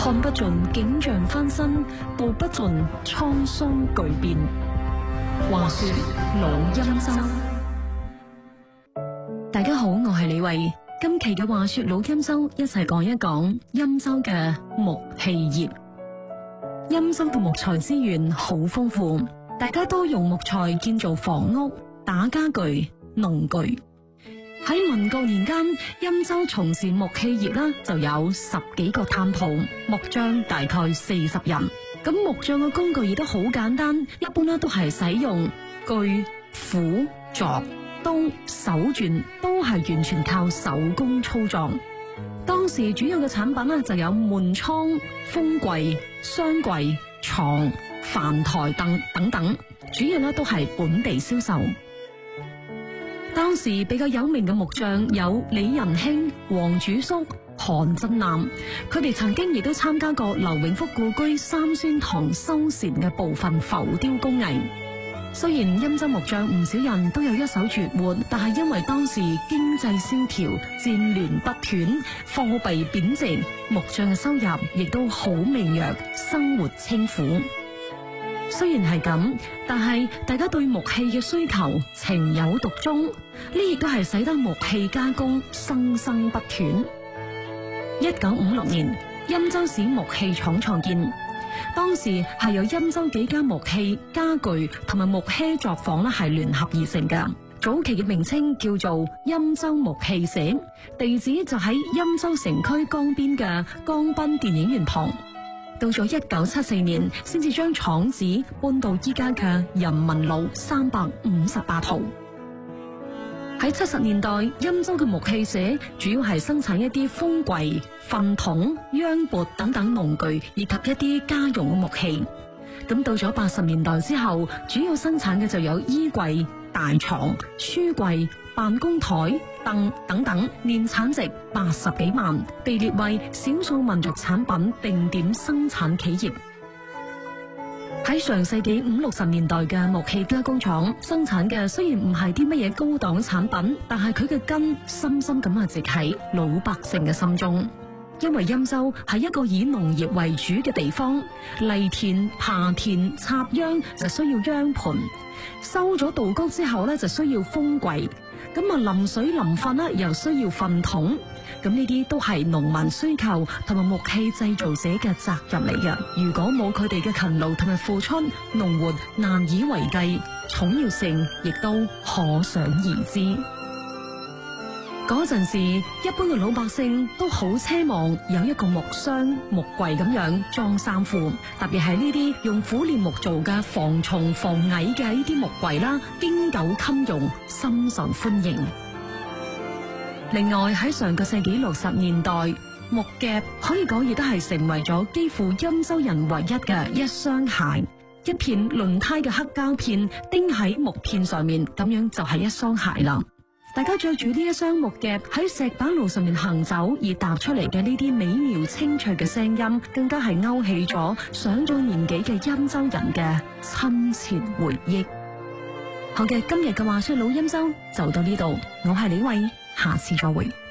看不盡景象翻新，道不盡滄桑巨變。話說老欽州，大家好，我係李慧。今期嘅話說老欽州，一齊講一講欽州嘅木器業。欽州嘅木材資源好豐富，大家都用木材建造房屋、打家具、農具。喺民國年間，欽州從事木器業啦，就有10幾個攤鋪，木匠大概40人。咁木匠嘅工具亦都好簡單，一般咧都係使用鋸、斧、鑿、刀、手鑽，都係完全靠手工操作。當時主要嘅產品咧就有門倉、風櫃、箱櫃、床、飯台凳等等，主要咧都係本地銷售。當時比較有名嘅木匠有李仁興、黃主叔、韓振南，佢哋曾經亦都參加過劉永福故居三宣堂修繕嘅部分浮雕工藝。雖然欽州木匠唔少人都有一手絕活，但係因為當時經濟蕭條、戰亂不斷、貨幣貶值，木匠嘅收入亦都好微弱，生活清苦。雖然係咁，但係大家對木器嘅需求情有獨鍾，呢亦都係使得木器加工生生不斷。1956年，欽州市木器廠創建，當時係由欽州幾家木器、家具同埋木靴作坊係聯合而成嘅。早期嘅名稱叫做欽州木器社，地址就喺欽州城區江邊嘅江濱電影院旁。到咗1974年，先至將廠址搬到依家嘅人民路358號。喺70年代，欽州嘅木器社主要係生產一啲風櫃、糞桶、秧缽等等農具，以及一啲家用嘅木器。咁到咗80年代之後，主要生產嘅就有衣櫃、大床、書櫃、辦公台、凳等等，年產值80幾萬，被列為少數民族產品定點生產企業。喺上世紀50、60年代嘅木器加工廠生產嘅雖然唔係啲乜嘢高檔產品，但係佢嘅根深深咁植喺老百姓嘅心中。因為欽州係一個以農業為主嘅地方，犁田、耙田、插秧就需要秧盤，收咗稻谷之後就需要風櫃，咁淋水淋糞又需要糞桶。咁呢啲都係農民需求同埋木器製造者嘅責任嚟嘅。如果冇佢哋嘅勤勞同埋付出，農活難以為繼，重要性亦都可想而知。嗰陣時，一般嘅老百姓都好奢望有一個木箱、木櫃咁樣裝衫褲，特別係呢啲用苦楝木做嘅防蟲防蟻嘅呢啲木櫃啦，經久襟用，深受歡迎。另外喺上個世紀60年代，木夾可以講亦都係成為咗幾乎欽州人唯一嘅一雙鞋，一片輪胎嘅黑膠片釘喺木片上面，咁樣就係一雙鞋啦。大家着住呢一雙木夾喺石板路上面行走，而踏出嚟嘅呢啲美妙清脆嘅聲音，更加係勾起咗上咗年紀嘅欽州人嘅親切回憶。好嘅，今日嘅話說老欽州就到呢度，我係李慧，下次再會。